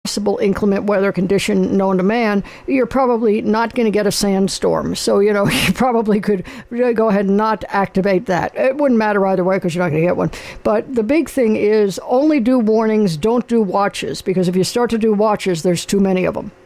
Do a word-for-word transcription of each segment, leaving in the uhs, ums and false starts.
possible inclement weather condition known to man, you're probably not going to get a sandstorm. So, you know, you probably could go ahead and not activate that. It wouldn't matter either way because you're not going to get one. But the big thing is only do warnings, don't do watches, because if you start to do watches, there's too many of them.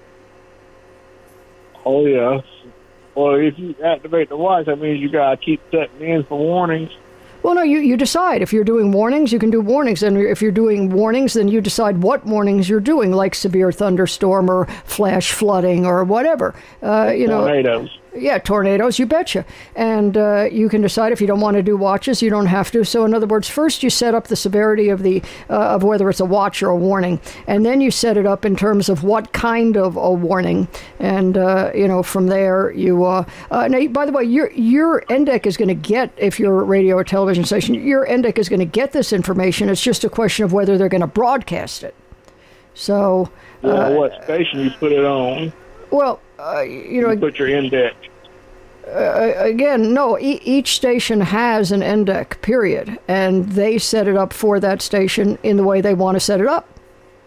Oh, yeah. Well, if you activate the watch, that means you got to keep setting in for warnings. Well, no, you, you decide. If you're doing warnings, you can do warnings. And if you're doing warnings, then you decide what warnings you're doing, like severe thunderstorm or flash flooding or whatever. Uh, you know, tornadoes. Yeah, tornadoes, you betcha. And uh, you can decide if you don't want to do watches, you don't have to. So in other words, first you set up the severity of the uh, of whether it's a watch or a warning, and then you set it up in terms of what kind of a warning. And uh, you know, from there you. Uh, uh, now, by the way, your your N D E C is going to get, if you're a radio or television station, your N D E C is going to get this information. It's just a question of whether they're going to broadcast it. So. Yeah, uh, what station you put it on? Well, uh, you know, you put your index. Uh, again, no, e- each station has an N D E C, period, and they set it up for that station in the way they want to set it up.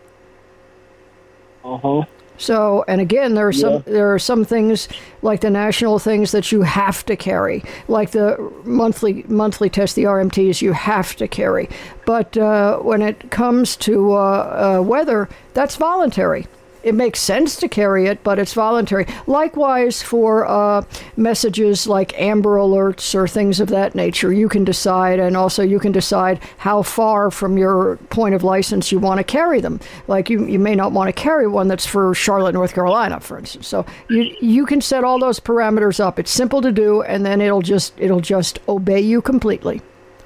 Uh-huh. So, and again, there are some yeah. there are some things like the national things that you have to carry, like the monthly monthly test, the R M Ts, you have to carry. But uh, when it comes to uh, uh, weather, that's voluntary. It makes sense to carry it, but it's voluntary. Likewise, for uh, messages like Amber Alerts or things of that nature, you can decide, and also you can decide how far from your point of license you want to carry them. Like you, you may not want to carry one that's for Charlotte, North Carolina, for instance. So you you can set all those parameters up. It's simple to do, and then it'll just it'll just obey you completely.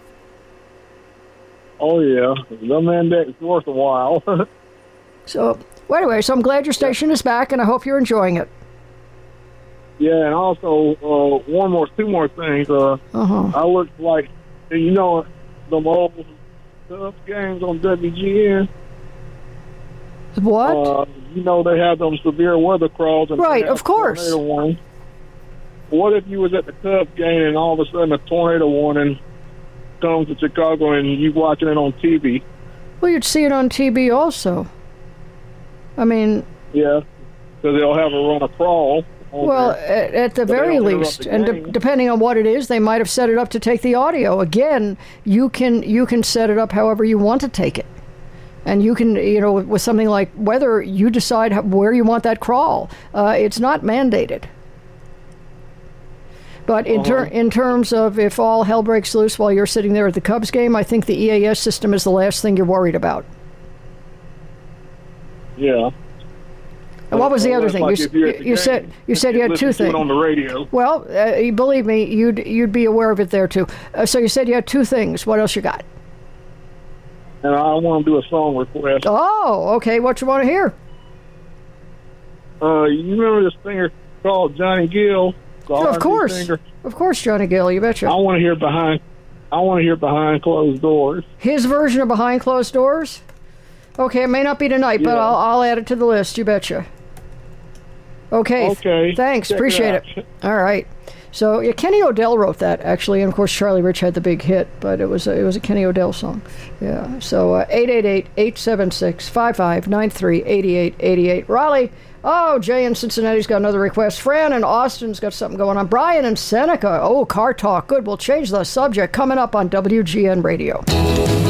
Oh yeah, the index is worth a while. So. Well, anyway, so I'm glad your station yeah. is back, and I hope you're enjoying it. Yeah, and also uh, one more, two more things. Uh, uh-huh. I looked like, you know, the old Cubs games on W G N. What? Uh, you know, they have them severe weather crawls. And right, of course. Warning. What if you was at the Cubs game and all of a sudden a tornado warning comes to Chicago and you watching it on T V? Well, you'd see it on T V also. I mean... Yeah, because they'll have a run a crawl. Well, at, at the very least, the and de- depending on what it is, they might have set it up to take the audio. Again, you can you can set it up however you want to take it. And you can, you know, with something like weather, you decide how, where you want that crawl. Uh, it's not mandated. But in, ter- in terms of if all hell breaks loose while you're sitting there at the Cubs game, I think the E A S system is the last thing you're worried about. Yeah. And what was the other thing? You, you, you said you said you had two things. On the radio. Well, uh, believe me, you'd you'd be aware of it there too. Uh, so you said you had two things. What else you got? And I want to do a song request. Oh, okay. What you want to hear? Uh, you remember this singer called Johnny Gill? Oh, of course, singer? Of course, Johnny Gill. You betcha. I want to hear behind. I want to hear Behind Closed Doors. His version of Behind Closed Doors. Okay, it may not be tonight, yeah. but I'll, I'll add it to the list. You betcha. Okay. Okay. Thanks. Check Appreciate it, it. All right. So yeah, Kenny Odell wrote that actually, and of course Charlie Rich had the big hit, but it was a, it was a Kenny Odell song. Yeah. So uh, eight eight eight, eight seven six, five five nine three, eight eight eight eight. Raleigh. Oh, Jay in Cincinnati's got another request. Fran in Austin's got something going on. Brian in Seneca. Oh, car talk. Good. We'll change the subject coming up on W G N Radio.